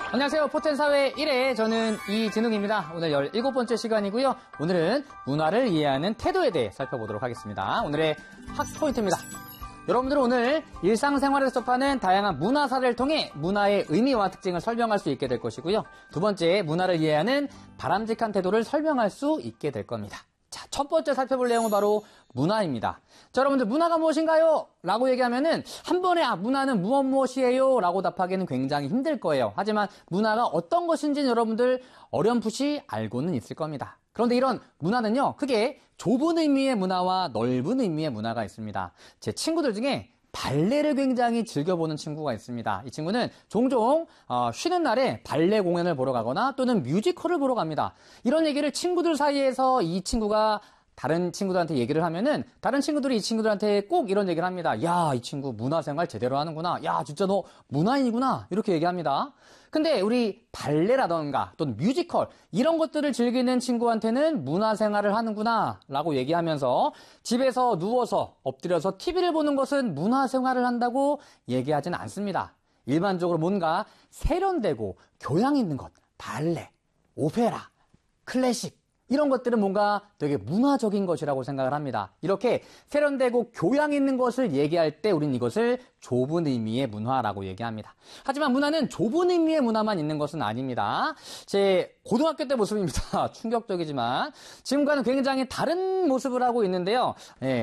안녕하세요. 포텐사회 1회 저는 이진웅입니다. 오늘 17번째 시간이고요. 오늘은 문화를 이해하는 태도에 대해 살펴보도록 하겠습니다. 오늘의 학습 포인트입니다. 여러분들은 오늘 일상생활에서 접하는 다양한 문화사를 통해 문화의 의미와 특징을 설명할 수 있게 될 것이고요. 두 번째, 문화를 이해하는 바람직한 태도를 설명할 수 있게 될 겁니다. 자, 첫 번째 살펴볼 내용은 바로 문화입니다. 자, 여러분들 문화가 무엇인가요? 라고 얘기하면은 한 번에 문화는 무엇이에요? 라고 답하기는 굉장히 힘들 거예요. 하지만 문화가 어떤 것인지는 여러분들 어렴풋이 알고는 있을 겁니다. 그런데 이런 문화는요, 크게 좁은 의미의 문화와 넓은 의미의 문화가 있습니다. 제 친구들 중에 발레를 굉장히 즐겨보는 친구가 있습니다. 이 친구는 종종 쉬는 날에 발레 공연을 보러 가거나 또는 뮤지컬을 보러 갑니다. 이런 얘기를 친구들 사이에서 이 친구가 다른 친구들한테 얘기를 하면은 다른 친구들이 이 친구들한테 꼭 이런 얘기를 합니다. 야, 이 친구 문화생활 제대로 하는구나. 야, 진짜 너 문화인이구나. 이렇게 얘기합니다. 근데 우리 발레라던가 또는 뮤지컬 이런 것들을 즐기는 친구한테는 문화생활을 하는구나 라고 얘기하면서 집에서 누워서 엎드려서 TV를 보는 것은 문화생활을 한다고 얘기하지는 않습니다. 일반적으로 뭔가 세련되고 교양 있는 것, 발레, 오페라, 클래식 이런 것들은 뭔가 되게 문화적인 것이라고 생각을 합니다. 이렇게 세련되고 교양 있는 것을 얘기할 때 우리는 이것을 좁은 의미의 문화라고 얘기합니다. 하지만 문화는 좁은 의미의 문화만 있는 것은 아닙니다. 제 고등학교 때 모습입니다. 충격적이지만 지금과는 굉장히 다른 모습을 하고 있는데요.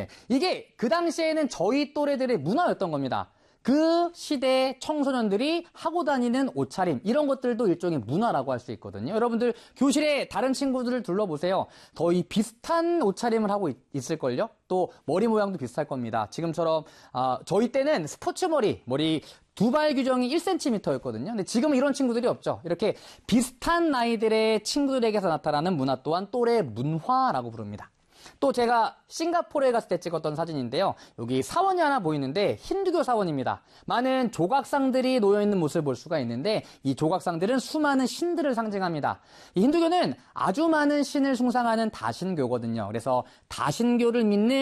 이게 그 당시에는 저희 또래들의 문화였던 겁니다. 그 시대의 청소년들이 하고 다니는 옷차림 이런 것들도 일종의 문화라고 할 수 있거든요. 여러분들 교실에 다른 친구들을 둘러보세요. 거의 비슷한 옷차림을 하고 있을걸요. 또 머리 모양도 비슷할 겁니다. 지금처럼 저희 때는 스포츠 머리 두발 규정이 1cm였거든요. 근데 지금은 이런 친구들이 없죠. 이렇게 비슷한 나이들의 친구들에게서 나타나는 문화 또한 또래 문화라고 부릅니다. 또 제가 싱가포르에 갔을 때 찍었던 사진인데요. 여기 사원이 하나 보이는데 힌두교 사원입니다. 많은 조각상들이 놓여있는 모습을 볼 수가 있는데 이 조각상들은 수많은 신들을 상징합니다. 이 힌두교는 아주 많은 신을 숭상하는 다신교거든요. 그래서 다신교를 믿는